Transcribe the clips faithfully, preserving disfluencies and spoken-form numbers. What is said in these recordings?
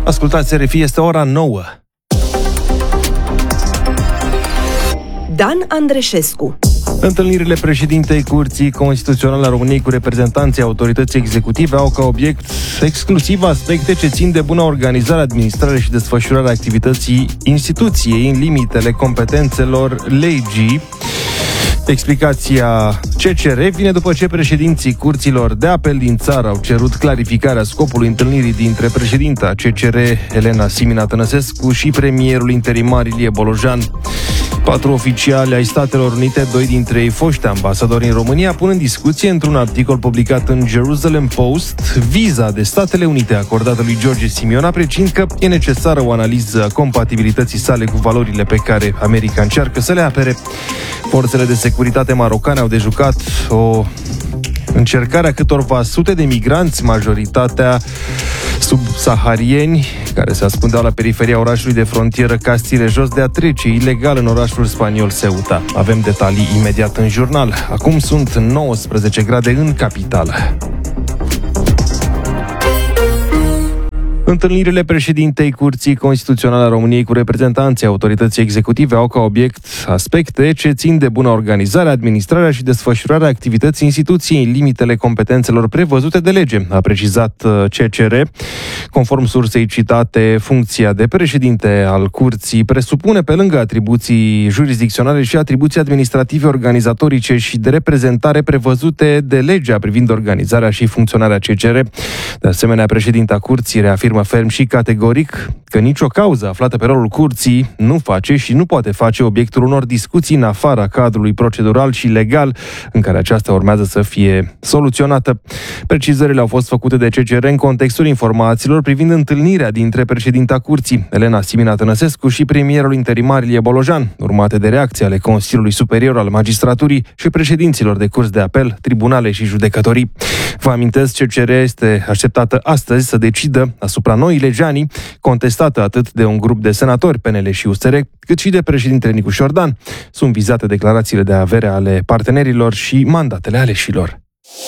Ascultați R F I, este ora nouă. Dan Andreșescu. Întâlnirile președintei Curții Constituționale a României cu reprezentanții autorității executive au ca obiect exclusiv aspecte ce țin de bună organizare, administrare și desfășurare a activității instituției în limitele competențelor legii. Explicația C C R vine după ce președinții curților de apel din țară au cerut clarificarea scopului întâlnirii dintre președinta C C R Elena Simina Tănăsescu și premierul interimar Ilie Bolojan. Patru oficiali ai Statelor Unite, doi dintre ei foști ambasadori în România, pun în discuție într-un articol publicat în Jerusalem Post viza de Statele Unite acordată lui George Simion, apreciind că e necesară o analiză a compatibilității sale cu valorile pe care America încearcă să le apere. Forțele de securitate marocane au dejucat o încercare a câtorva sute de migranți, majoritatea subsaharieni, care se ascundeau la periferia orașului de frontieră Castile-Jos, de a trece ilegal în orașul spaniol Ceuta. Avem detalii imediat în jurnal. Acum sunt nouăsprezece grade în capitală. Întâlnirile președintei Curții Constituționale a României cu reprezentanții autorității executive au ca obiect aspecte ce țin de bună organizare, administrarea și desfășurarea activității instituției în limitele competențelor prevăzute de lege, a precizat C C R. Conform sursei citate, funcția de președinte al Curții presupune, pe lângă atribuții jurisdicționale, și atribuții administrative, organizatorice și de reprezentare prevăzute de legea privind organizarea și funcționarea C C R. De asemenea, președinta Curții reafirmă ferm și categoric că nicio cauză aflată pe rolul Curții nu face și nu poate face obiectul unor discuții în afara cadrului procedural și legal în care aceasta urmează să fie soluționată. Precizările au fost făcute de C C R în contextul informațiilor privind întâlnirea dintre președinta Curții, Elena Simina Tănăsescu, și premierul interimar Ilie Bolojan, urmate de reacții ale Consiliului Superior al Magistraturii și președinților de curți de apel, tribunale și judecătorii. Vă amintesc, C C R este așteptată astăzi să decidă asupra noii legi ANI, contestată atât de un grup de senatori P N L și U S R, cât și de președintele Nicu Șordan. Sunt vizate declarațiile de avere ale partenerilor și mandatele aleșilor.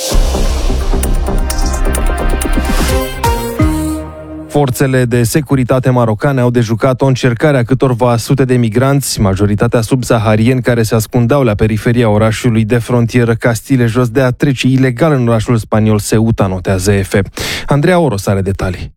Forțele de securitate marocane au dejucat o încercare a câtorva sute de migranți, majoritatea subsaharieni, care se ascundeau la periferia orașului de frontieră Castile-Jos, de a trece ilegal în orașul spaniol Ceuta, notează E F. Andreea Oros are detalii.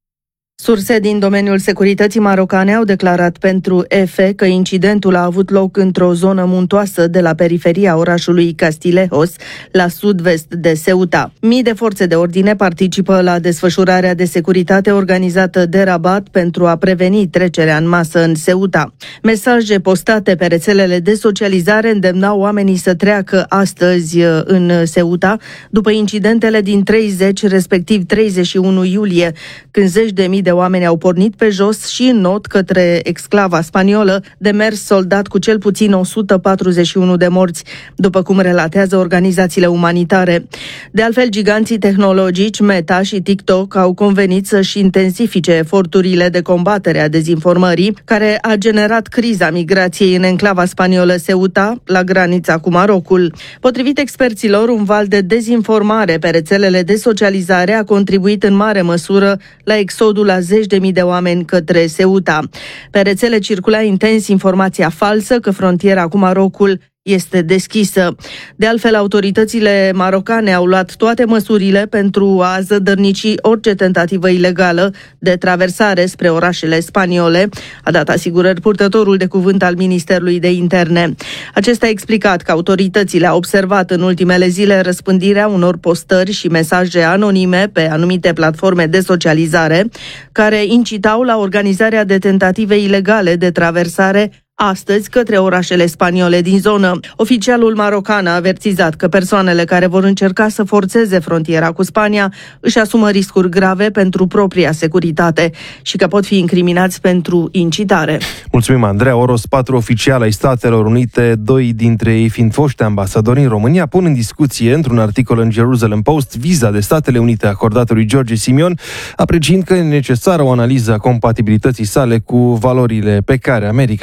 Surse din domeniul securității marocane au declarat pentru E F că incidentul a avut loc într-o zonă muntoasă de la periferia orașului Castile-Jos, la sud-vest de Ceuta. Mii de forțe de ordine participă la desfășurarea de securitate organizată de Rabat pentru a preveni trecerea în masă în Ceuta. Mesaje postate pe rețelele de socializare îndemnau oamenii să treacă astăzi în Ceuta, după incidentele din treizeci, respectiv treizeci și unu iulie, când zeci de mii de oameni au pornit pe jos și în not către exclava spaniolă, de mers soldat cu cel puțin o sută patruzeci și unu de morți, după cum relatează organizațiile umanitare. De altfel, giganții tehnologici Meta și TikTok au convenit să-și intensifice eforturile de combatere a dezinformării, care a generat criza migrației în enclava spaniolă Ceuta, la granița cu Marocul. Potrivit experților, un val de dezinformare pe rețelele de socializare a contribuit în mare măsură la exodul la zeci de mii de oameni către Ceuta. Pe rețele circula intens informația falsă că frontiera cu Marocul este deschisă. De altfel, autoritățile marocane au luat toate măsurile pentru a zădărnici orice tentativă ilegală de traversare spre orașele spaniole, a dat asigurări purtătorul de cuvânt al Ministerului de Interne. Acesta a explicat că autoritățile au observat în ultimele zile răspândirea unor postări și mesaje anonime pe anumite platforme de socializare care incitau la organizarea de tentative ilegale de traversare astăzi către orașele spaniole din zonă. Oficialul marocan a avertizat că persoanele care vor încerca să forțeze frontiera cu Spania își asumă riscuri grave pentru propria securitate și că pot fi incriminați pentru incitare. Mulțumim, Andreea Oros. Patru oficiali ai Statelor Unite, doi dintre ei fiind foști ambasadori în România, pun în discuție într-un articol în Jerusalem Post viza de Statele Unite acordată lui George Simion, apreciind că e necesară o analiză a compatibilității sale cu valorile pe care America încearcă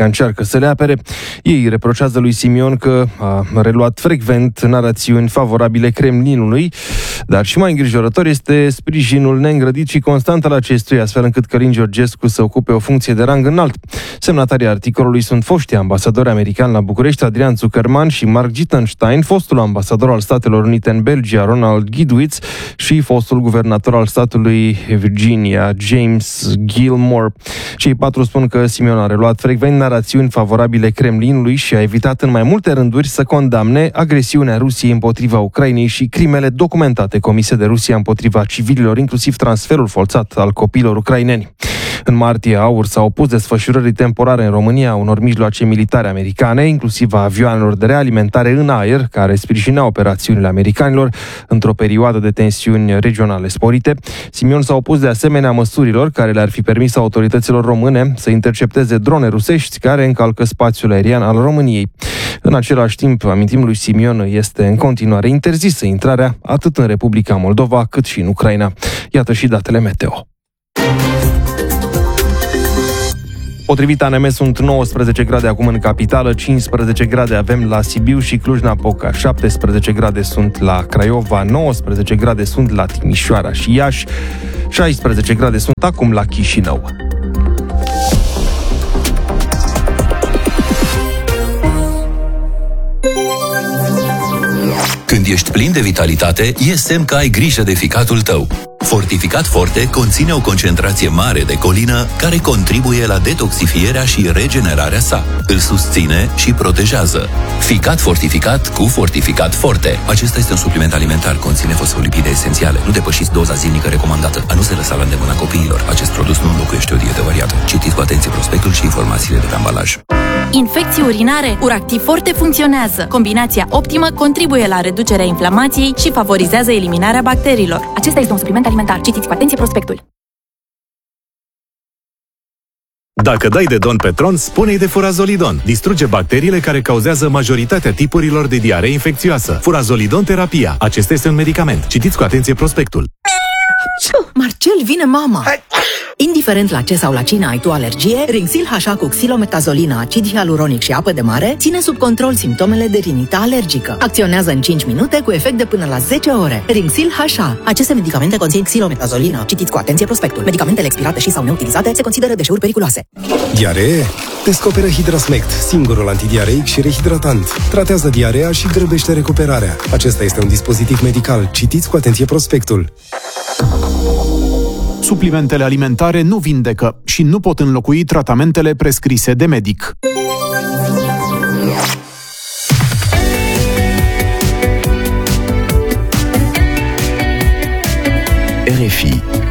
să le apere. Ei reproșează lui Simion că a reluat frecvent narațiuni favorabile Kremlinului, dar și mai îngrijorător este sprijinul neîngrădit și constant al acestuia, astfel încât Călin Georgescu să ocupe o funcție de rang înalt. Semnatarii articolului sunt foștii ambasadori americani la București, Adrian Zuckerman și Mark Gittenstein, fostul ambasador al Statelor Unite în Belgia, Ronald Gidwitz, și fostul guvernator al statului Virginia, James Gilmore. Cei patru spun că Simion a reluat frecvent narațiuni favorabile Kremlinului și a evitat în mai multe rânduri să condamne agresiunea Rusiei împotriva Ucrainei și crimele documentate comise de Rusia împotriva civililor, inclusiv transferul forțat al copiilor ucraineni. În martie, AUR s-a opus desfășurării temporare în România a unor mijloace militare americane, inclusiv a avioanelor de realimentare în aer, care sprijineau operațiunile americanilor într-o perioadă de tensiuni regionale sporite. Simion s-a opus de asemenea măsurilor care le-ar fi permis autorităților române să intercepteze drone rusești care încalcă spațiul aerian al României. În același timp, amintim, lui Simion este în continuare interzisă intrarea atât în Republica Moldova cât și în Ucraina. Iată și datele meteo. Potrivit A N M sunt nouăsprezece grade acum în capitală, cincisprezece grade avem la Sibiu și Cluj-Napoca, șaptesprezece grade sunt la Craiova, nouăsprezece grade sunt la Timișoara și Iași, șaisprezece grade sunt acum la Chișinău. Când ești plin de vitalitate, e semn că ai grijă de ficatul tău. Fortificat Forte conține o concentrație mare de colină care contribuie la detoxifierea și regenerarea sa. Îl susține și protejează. Ficat fortificat cu Fortificat Forte. Acesta este un supliment alimentar, conține fosfolipide esențiale. Nu depășiți doza zilnică recomandată. A nu se lăsa la îndemâna copiilor. Acest produs nu înlocuiește o dietă variată. Citiți cu atenție prospectul și informațiile de pe ambalaj. Infecții urinare, Uractiv Forte funcționează. Combinația optimă contribuie la reducerea inflamației și favorizează eliminarea bacteriilor. Acesta este un supliment alimentar. Citiți cu atenție prospectul. Dacă dai de Don Petron, spune-i de Furazolidon. Distruge bacteriile care cauzează majoritatea tipurilor de diaree infecțioasă. Furazolidon terapia. Acesta este un medicament. Citiți cu atenție prospectul. Marcel, vine mama! Indiferent la ce sau la cine ai tu alergie, Rinxil H A cu xilometazolină, acid hialuronic și apă de mare ține sub control simptomele de rinită alergică. Acționează în cinci minute cu efect de până la zece ore. Rinxil H A. Aceste medicamente conțin xilometazolină. Citiți cu atenție prospectul. Medicamentele expirate și sau neutilizate se consideră deșeuri periculoase. Diaree? Descoperă Hidrasmect, singurul antidiareic și rehidratant. Tratează diarea și grăbește recuperarea. Acesta este un dispozitiv medical. Citiți cu atenție prospectul. Suplimentele alimentare nu vindecă și nu pot înlocui tratamentele prescrise de medic. R F I